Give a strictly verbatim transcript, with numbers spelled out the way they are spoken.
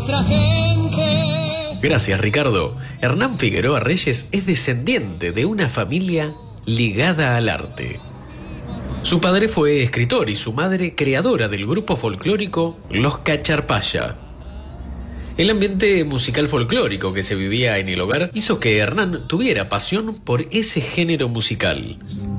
nuestra gente. Gracias, Ricardo. Hernán Figueroa Reyes es descendiente de una familia ligada al arte. Su padre fue escritor y su madre creadora del grupo folclórico Los Cacharpaya. El ambiente musical folclórico que se vivía en el hogar hizo que Hernán tuviera pasión por ese género musical.